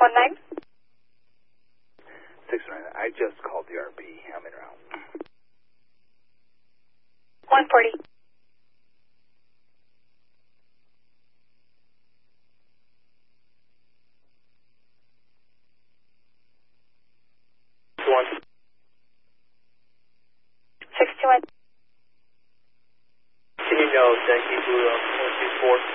619. 619. I just called the RP. I'm in route. 140. One. 621. Can you know Yankee Blue 124?